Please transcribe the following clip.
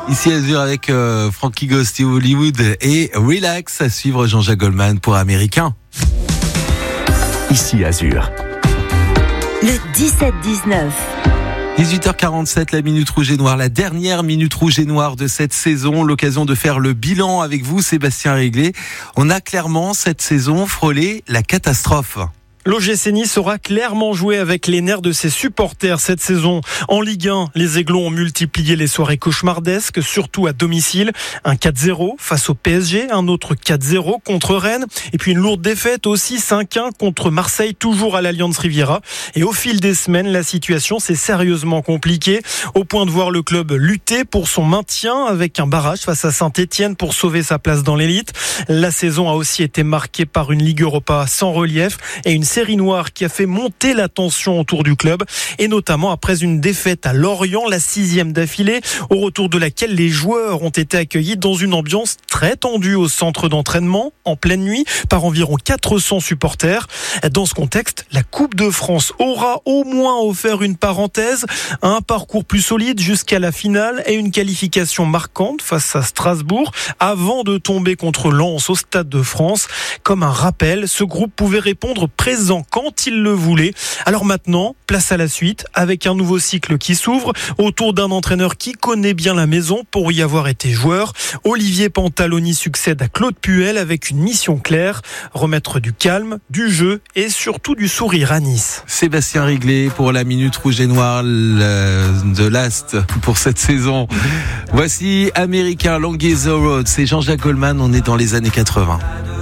Ici Azur avec Frankie Ghost et Hollywood et Relax à suivre Jean-Jacques Goldman pour Américain. Ici Azur. Le 17-19. 18h47, la Minute Rouge et Noire, la dernière Minute Rouge et Noire de cette saison. L'occasion de faire le bilan avec vous, Sébastien Réglé. On a clairement, cette saison, frôlé la catastrophe. L'OGC Nice aura clairement joué avec les nerfs de ses supporters cette saison. En Ligue 1, les Aiglons ont multiplié les soirées cauchemardesques, surtout à domicile. Un 4-0 face au PSG, un autre 4-0 contre Rennes, et puis une lourde défaite aussi 5-1 contre Marseille, toujours à l'Allianz Riviera. Et au fil des semaines, la situation s'est sérieusement compliquée, au point de voir le club lutter pour son maintien avec un barrage face à Saint-Etienne pour sauver sa place dans l'élite. La saison a aussi été marquée par une Ligue Europa sans relief et une série noire qui a fait monter la tension autour du club, et notamment après une défaite à Lorient, la 6e d'affilée, au retour de laquelle les joueurs ont été accueillis dans une ambiance très tendue au centre d'entraînement, en pleine nuit, par environ 400 supporters. Dans ce contexte, la Coupe de France aura au moins offert une parenthèse, un parcours plus solide jusqu'à la finale et une qualification marquante face à Strasbourg, avant de tomber contre Lens au Stade de France. Comme un rappel, ce groupe pouvait répondre présent quand il le voulait. Alors maintenant, place à la suite, avec un nouveau cycle qui s'ouvre autour d'un entraîneur qui connaît bien la maison pour y avoir été joueur. Olivier Pantaloni succède à Claude Puel avec une mission claire, remettre du calme, du jeu et surtout du sourire à Nice. Sébastien Réglé pour la Minute Rouge et Noire de Last pour cette saison. Voici Américain, Long is the Road, c'est Jean-Jacques Goldman, on est dans les années 80.